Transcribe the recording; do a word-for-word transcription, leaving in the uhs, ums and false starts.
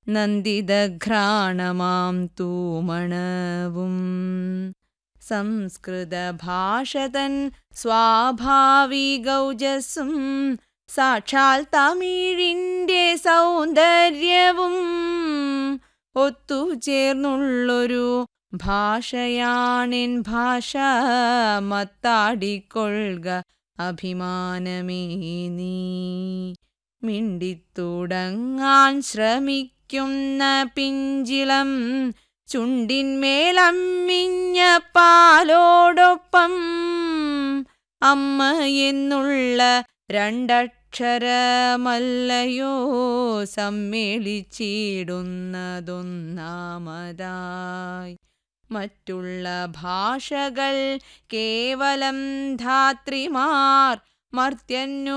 നന്ദിതഘ്രാണമാം തൂമണവും. സംസ്കൃത ഭാഷ തൻ സ്വാഭാവികൗജസ്സും സാക്ഷാൽ തമിഴിൻ്റെ സൗന്ദര്യവും ഒത്തുചേർന്നുള്ളൊരു ഭാഷയാണെൻ ഭാഷ. മത്താടിക്കൊള്ളുക അഭിമാനമേ നീ. മിണ്ടിത്തുടങ്ങാൻ ശ്രമിക്കുന്ന പിഞ്ചിളം ചുണ്ടിന്മേലമ്മിഞ്ഞ പാലോടൊപ്പം അമ്മ എന്നുള്ള രണ്ടക്ഷരമല്ലയോ സമ്മേളിച്ചിടുന്നതൊന്നാമതായി. മറ്റുള്ള ഭാഷകൾ കേവലം ധാത്രിമാർ മർത്യന്നു